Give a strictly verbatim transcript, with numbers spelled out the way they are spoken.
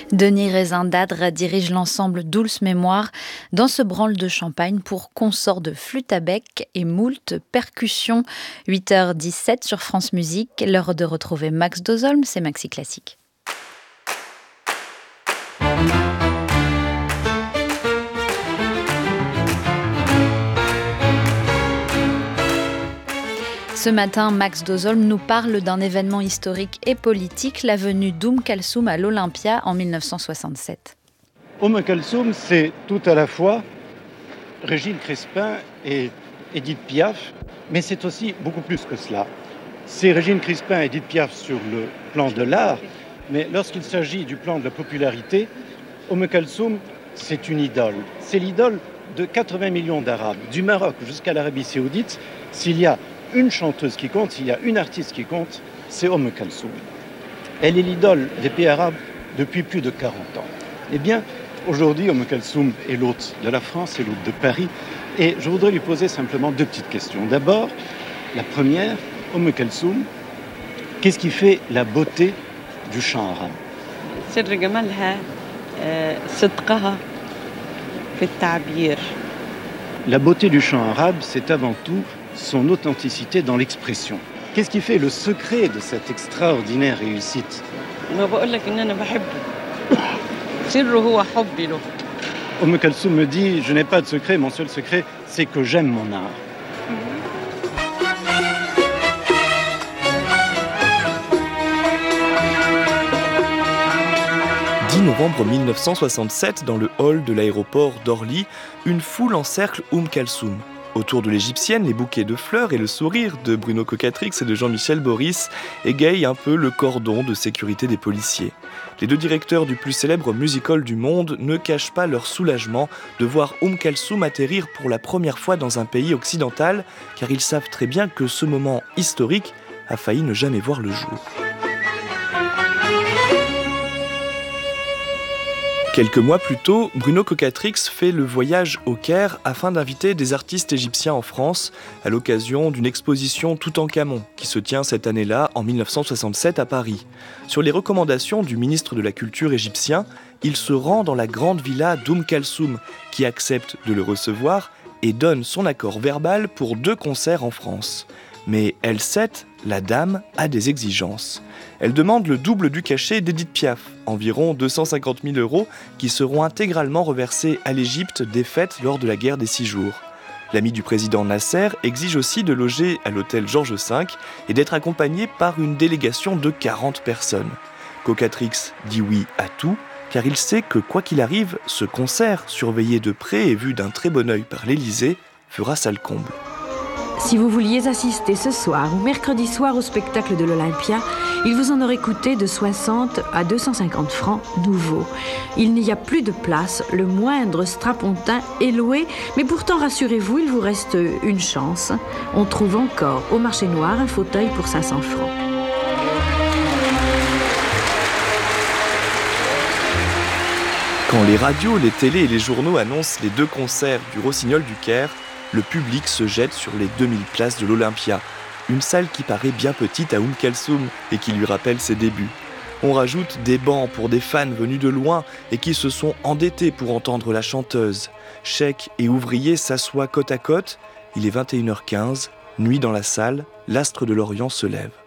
Denis Raisindadre dirige l'ensemble Dulce Mémoire dans ce branle de champagne pour consort de flûte à bec et moult percussions. huit heures dix-sept sur France Musique, l'heure de retrouver Max Dozolm, c'est Maxi Classique. Ce matin, Max Dozolm nous parle d'un événement historique et politique, la venue d'Oum Kalsoum à l'Olympia en mille neuf cent soixante-sept. Oum Kalsoum, c'est tout à la fois Régine Crespin et Édith Piaf, mais c'est aussi beaucoup plus que cela. C'est Régine Crespin et Édith Piaf sur le plan de l'art, mais lorsqu'il s'agit du plan de la popularité, Oum Kalsoum, c'est une idole. C'est l'idole de quatre-vingts millions d'Arabes, du Maroc jusqu'à l'Arabie Saoudite. S'il y a une chanteuse qui compte, s'il y a une artiste qui compte, c'est Oum Kalsoum. Elle est l'idole des pays arabes depuis plus de quarante ans. Eh bien, aujourd'hui, Oum Kalsoum est l'hôte de la France, est l'hôte de Paris, et je voudrais lui poser simplement deux petites questions. D'abord, la première, Oum Kalsoum, qu'est-ce qui fait la beauté du chant arabe? سر جمالها صدقها في التعبير. La beauté du chant arabe, c'est avant tout son authenticité dans l'expression. Qu'est-ce qui fait le secret de cette extraordinaire réussite? Oum Kalsoum me dit, je n'ai pas de secret, mon seul secret, c'est que j'aime mon art. dix novembre mille neuf cent soixante-sept, dans le hall de l'aéroport d'Orly, une foule encercle Oum Kalsoum. Autour de l'égyptienne, les bouquets de fleurs et le sourire de Bruno Cocatrix et de Jean-Michel Boris égayent un peu le cordon de sécurité des policiers. Les deux directeurs du plus célèbre music hall du monde ne cachent pas leur soulagement de voir Oum Kalsoum atterrir pour la première fois dans un pays occidental, car ils savent très bien que ce moment historique a failli ne jamais voir le jour. Quelques mois plus tôt, Bruno Cocatrix fait le voyage au Caire afin d'inviter des artistes égyptiens en France à l'occasion d'une exposition Toutankhamon qui se tient cette année-là en mille neuf cent soixante-sept à Paris. Sur les recommandations du ministre de la Culture égyptien, il se rend dans la grande villa d'Oum Kalsoum qui accepte de le recevoir et donne son accord verbal pour deux concerts en France. Mais elle sept, la dame, a des exigences. Elle demande le double du cachet d'Édith Piaf, environ deux cent cinquante mille euros, qui seront intégralement reversés à l'Égypte défaite lors de la guerre des Six Jours. L'ami du président Nasser exige aussi de loger à l'hôtel Georges cinq et d'être accompagné par une délégation de quarante personnes. Cocatrix dit oui à tout, car il sait que quoi qu'il arrive, ce concert, surveillé de près et vu d'un très bon œil par l'Élysée, fera salle comble. Si vous vouliez assister ce soir ou mercredi soir au spectacle de l'Olympia, il vous en aurait coûté de soixante à deux cent cinquante francs nouveaux. Il n'y a plus de place, le moindre strapontin est loué, mais pourtant rassurez-vous, il vous reste une chance. On trouve encore au marché noir un fauteuil pour cinq cents francs. Quand les radios, les télés et les journaux annoncent les deux concerts du Rossignol du Caire, le public se jette sur les deux mille places de l'Olympia, une salle qui paraît bien petite à Oum Kalsoum et qui lui rappelle ses débuts. On rajoute des bancs pour des fans venus de loin et qui se sont endettés pour entendre la chanteuse. Cheikhs et ouvriers s'assoient côte à côte, il est vingt et une heures quinze, nuit dans la salle, l'astre de l'Orient se lève.